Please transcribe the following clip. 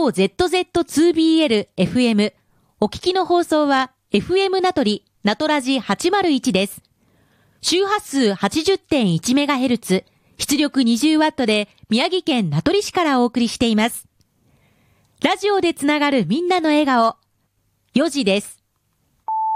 ZZ2BL FM。お聞きの放送は FM 名取、名取ラジ801です。周波数 80.1MHz、出力 20W で宮城県名取市からお送りしています。ラジオでつながるみんなの笑顔。4時です。